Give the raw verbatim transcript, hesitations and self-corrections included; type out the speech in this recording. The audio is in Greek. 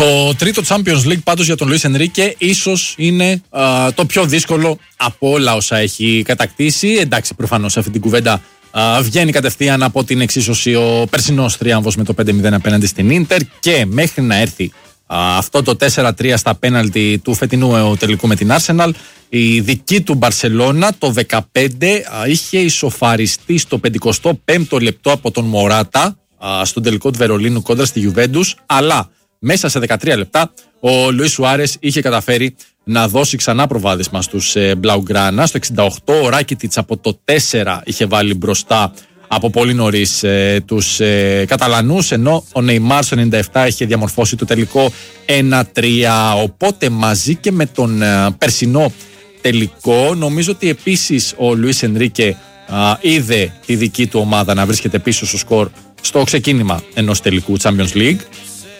Το τρίτο Champions League πάντως για τον Λουίς Ενρίκε ίσως είναι α, το πιο δύσκολο από όλα όσα έχει κατακτήσει. Εντάξει, προφανώς αυτή την κουβέντα α, βγαίνει κατευθείαν από την εξίσωση ο περσινός θρίαμβος με το πέντε μηδέν απέναντι στην Ίντερ, και μέχρι να έρθει α, αυτό το τέσσερα τρία στα πέναλτι του φετινού τελικού με την Arsenal, η δική του Μπαρσελόνα το δεκαπέντε α, είχε ισοφαριστεί στο πενηκοστό πέμπτο λεπτό από τον Μωράτα α, στον τελικό του Βερολίνου κόντρα στη Juventus, αλλά μέσα σε δεκατρία λεπτά ο Λουίς Σουάρες είχε καταφέρει να δώσει ξανά προβάδισμα στους ε, Μπλαουγκράνα. Στο εξήντα οκτώ ο Ράκιτιτς από το τέσσερα είχε βάλει μπροστά από πολύ νωρίς ε, τους ε, Καταλανούς, ενώ ο Νεϊμάρ στο ενενήντα επτά είχε διαμορφώσει το τελικό ένα τρία. Οπότε μαζί και με τον ε, περσινό τελικό, νομίζω ότι επίσης ο Λουίς Ενρίκε α, είδε τη δική του ομάδα να βρίσκεται πίσω στο σκορ στο ξεκίνημα ενός τελικού Champions League.